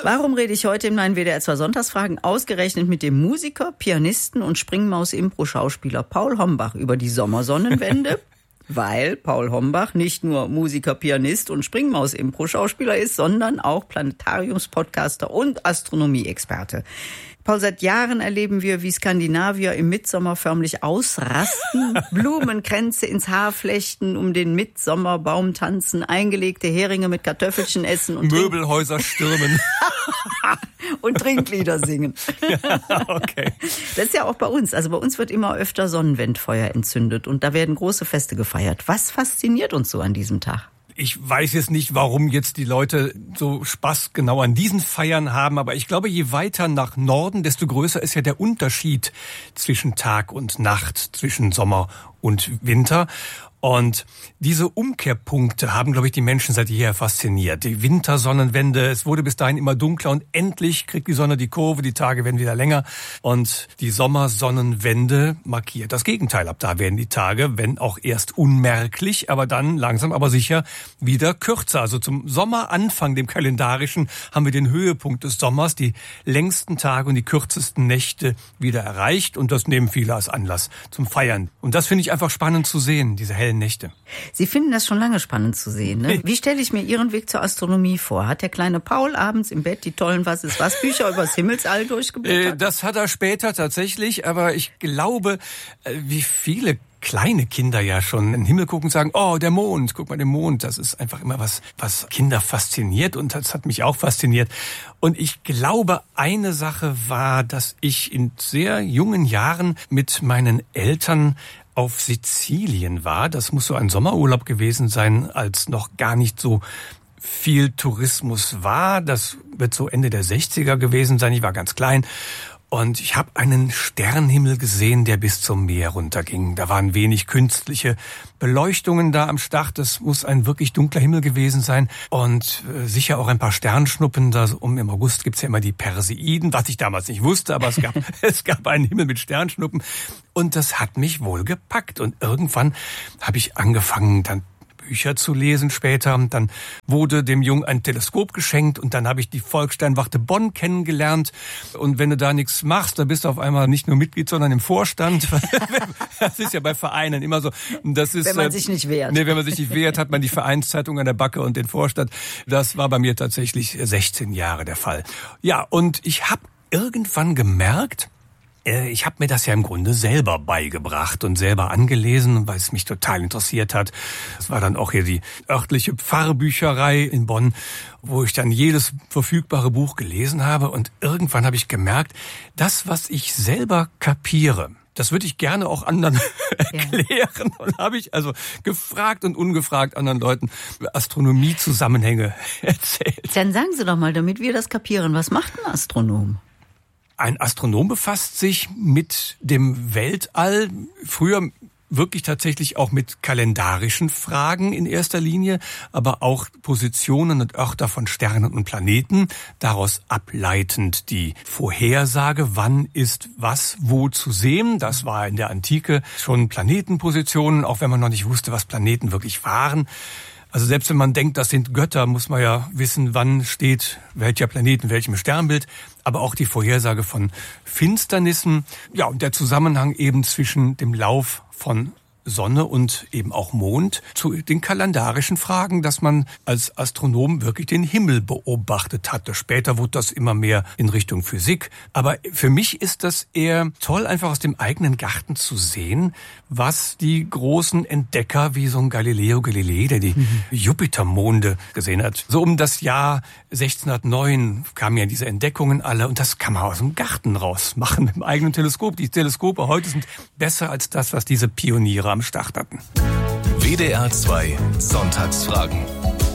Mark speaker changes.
Speaker 1: Warum rede ich heute in meinen WDR 2 Sonntagsfragen ausgerechnet mit dem Musiker, Pianisten und Springmaus-Impro-Schauspieler Paul Hombach über die Sommersonnenwende? Weil Paul Hombach nicht nur Musiker, Pianist und Springmaus-Impro-Schauspieler ist, sondern auch Planetariums-Podcaster und Astronomie-Experte. Paul, seit Jahren erleben wir, wie Skandinavier im Mitsommer förmlich ausrasten, Blumenkränze ins Haar flechten, um den Mitsommerbaum tanzen, eingelegte Heringe mit Kartoffelchen essen und
Speaker 2: Möbelhäuser stürmen.
Speaker 1: und Trinklieder singen.
Speaker 2: Ja, okay.
Speaker 1: Das ist ja auch bei uns. Also bei uns wird immer öfter Sonnenwendfeuer entzündet und da werden große Feste gefeiert. Was fasziniert uns so an diesem Tag?
Speaker 2: Ich weiß jetzt nicht, warum jetzt die Leute so Spaß genau an diesen Feiern haben, aber ich glaube, je weiter nach Norden, desto größer ist ja der Unterschied zwischen Tag und Nacht, zwischen Sommer und Winter. Und diese Umkehrpunkte haben, glaube ich, die Menschen seit jeher fasziniert. Die Wintersonnenwende, es wurde bis dahin immer dunkler und endlich kriegt die Sonne die Kurve, die Tage werden wieder länger. Und die Sommersonnenwende markiert das Gegenteil. Ab da werden die Tage, wenn auch erst unmerklich, aber dann langsam aber sicher wieder kürzer. Also zum Sommeranfang, dem kalendarischen, haben wir den Höhepunkt des Sommers, die längsten Tage und die kürzesten Nächte wieder erreicht. Und das nehmen viele als Anlass zum Feiern. Und das finde ich einfach spannend zu sehen, diese hellen Nächte.
Speaker 1: Sie finden das schon lange spannend zu sehen, ne? Wie stelle ich mir Ihren Weg zur Astronomie vor? Hat der kleine Paul abends im Bett die tollen Was-ist-was-Bücher übers Himmelsall durchgeblättert?
Speaker 2: Das hat er später tatsächlich, aber ich glaube, wie viele kleine Kinder ja schon in den Himmel gucken und sagen, oh, der Mond, guck mal den Mond. Das ist einfach immer was Kinder fasziniert und das hat mich auch fasziniert. Und ich glaube, eine Sache war, dass ich in sehr jungen Jahren mit meinen Eltern auf Sizilien war. Das muss so ein Sommerurlaub gewesen sein, als noch gar nicht so viel Tourismus war. Das wird so Ende der 60er gewesen sein. Ich war ganz klein. Und ich habe einen Sternenhimmel gesehen, der bis zum Meer runterging. Da waren wenig künstliche Beleuchtungen da am Start. Das muss ein wirklich dunkler Himmel gewesen sein. Und sicher auch ein paar Sternschnuppen. Da im August gibt's ja immer die Perseiden, was ich damals nicht wusste, aber es gab einen Himmel mit Sternschnuppen. Und das hat mich wohl gepackt. Und irgendwann habe ich angefangen, dann Bücher zu lesen später. Dann wurde dem Jungen ein Teleskop geschenkt und dann habe ich die Volkssternwarte Bonn kennengelernt. Und wenn du da nichts machst, dann bist du auf einmal nicht nur Mitglied, sondern im Vorstand. Das ist ja bei Vereinen immer so. Das ist,
Speaker 1: wenn man sich nicht wehrt.
Speaker 2: Nee, wenn man sich nicht wehrt, hat man die Vereinszeitung an der Backe und den Vorstand. Das war bei mir tatsächlich 16 Jahre der Fall. Ja, und ich habe irgendwann gemerkt, ich habe mir das ja im Grunde selber beigebracht und selber angelesen, weil es mich total interessiert hat. Es war dann auch hier die örtliche Pfarrbücherei in Bonn, wo ich dann jedes verfügbare Buch gelesen habe. Und irgendwann habe ich gemerkt, das, was ich selber kapiere, das würde ich gerne auch anderen erklären. Und habe ich also gefragt und ungefragt anderen Leuten Astronomie-Zusammenhänge erzählt.
Speaker 1: Dann sagen Sie doch mal, damit wir das kapieren, was macht ein Astronom?
Speaker 2: Ein Astronom befasst sich mit dem Weltall, früher wirklich tatsächlich auch mit kalendarischen Fragen in erster Linie, aber auch Positionen und Örter von Sternen und Planeten, daraus ableitend die Vorhersage, wann ist was wo zu sehen. Das war in der Antike schon Planetenpositionen, auch wenn man noch nicht wusste, was Planeten wirklich waren. Also selbst wenn man denkt, das sind Götter, muss man ja wissen, wann steht welcher Planet in welchem Sternbild. Aber auch die Vorhersage von Finsternissen. Ja, und der Zusammenhang eben zwischen dem Lauf von Sonne und eben auch Mond zu den kalendarischen Fragen, dass man als Astronom wirklich den Himmel beobachtet hatte. Später wurde das immer mehr in Richtung Physik. Aber für mich ist das eher toll, einfach aus dem eigenen Garten zu sehen, was die großen Entdecker wie so ein Galileo Galilei, der die Jupitermonde gesehen hat. So um das Jahr 1609 kamen ja diese Entdeckungen alle und das kann man aus dem Garten raus machen mit dem eigenen Teleskop. Die Teleskope heute sind besser als das, was diese Pioniere am Start hatten.
Speaker 3: WDR 2 Sonntagsfragen.